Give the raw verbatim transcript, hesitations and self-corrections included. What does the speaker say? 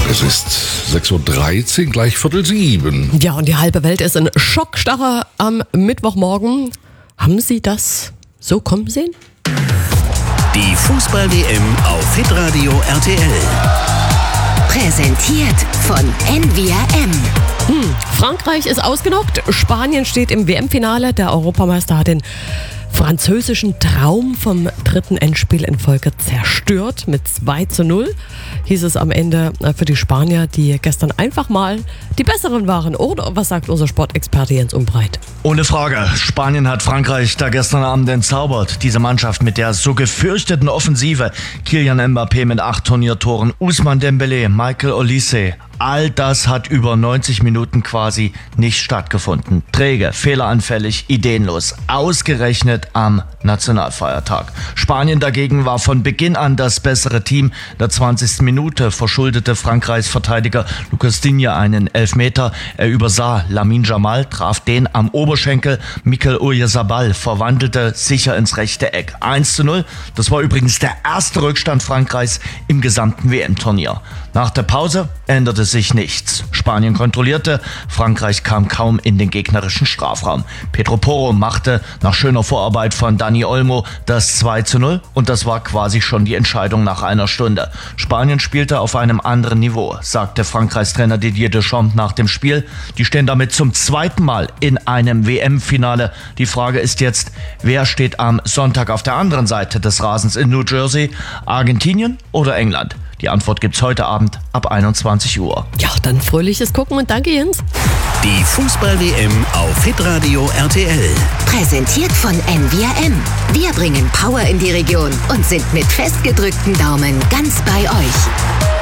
Es ist sechs Uhr dreizehn, gleich Viertel sieben. Ja, und die halbe Welt ist in Schockstarre am Mittwochmorgen. Haben Sie das so kommen sehen? Die Fußball-W M auf Hitradio R T L. Präsentiert von N V R M. Hm, Frankreich ist ausgenockt. Spanien steht im W M-Finale. Der Europameister hat den französischen Traum vom dritten Endspiel in Folge zerstört. Mit zwei zu null hieß es am Ende für die Spanier, die gestern einfach mal die Besseren waren. Oder was sagt unser Sportexperte Jens Umbreit? Ohne Frage. Spanien hat Frankreich da gestern Abend entzaubert. Diese Mannschaft mit der so gefürchteten Offensive. Kylian Mbappé mit acht Turniertoren, Ousmane Dembélé, Michael Olise. All das hat über neunzig Minuten quasi nicht stattgefunden. Träge, fehleranfällig, ideenlos. Ausgerechnet am Nationalfeiertag. Spanien dagegen war von Beginn an das bessere Team. In der zwanzigsten Minute verschuldete Frankreichs Verteidiger Lucas Digne einen Elfmeter. Er übersah Lamine Yamal, traf den am Oberschenkel. Mikel Oyarzabal verwandelte sicher ins rechte Eck. eins zu null. Das war übrigens der erste Rückstand Frankreichs im gesamten W M-Turnier. Nach der Pause änderte sich nichts. Spanien kontrollierte, Frankreich kam kaum in den gegnerischen Strafraum. Pedro Porro machte nach schöner Vorarbeit von Dani Olmo das zwei zu null und das war quasi schon die Entscheidung nach einer Stunde. Spanien spielte auf einem anderen Niveau, sagte Frankreichs Trainer Didier Deschamps nach dem Spiel. Die stehen damit zum zweiten Mal in einem W M-Finale. Die Frage ist jetzt, wer steht am Sonntag auf der anderen Seite des Rasens in New Jersey? Argentinien oder England? Die Antwort gibt's heute Abend ab einundzwanzig Uhr. Ja, dann fröhliches Gucken und danke Jens. Die Fußball-W M auf Hitradio R T L. Präsentiert von N V R M. Wir bringen Power in die Region und sind mit festgedrückten Daumen ganz bei euch.